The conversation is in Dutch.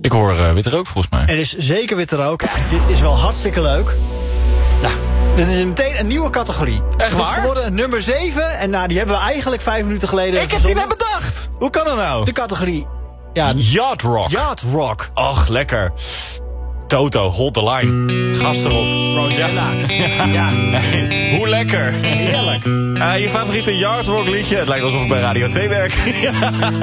Ik hoor witte rook volgens mij. Er is zeker witte rook. Dit is wel hartstikke leuk. Nou, dit is meteen een nieuwe categorie. Echt waar? Het is geworden nummer 7. En die hebben we eigenlijk 5 minuten geleden Ik heb die net bedacht. Hoe kan dat nou? De categorie... Ja, Yacht Rock. Yacht Rock. Och, lekker. Toto, hold the line. Gas erop. Rosanna. Ja. Hey, hoe lekker. Heerlijk. Je favoriete Yacht Rock liedje? Het lijkt alsof ik bij Radio 2 werk.